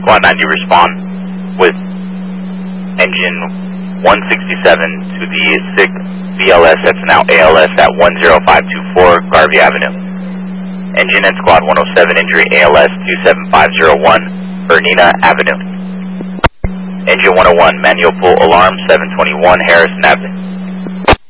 Squad 90 respond with engine 167 to the SIG BLS that's now ALS at 10524 Garvey Avenue. Engine and Squad 107 injury ALS 27501 Bernina Avenue. Engine 101 manual pull alarm 721 Harrison Avenue.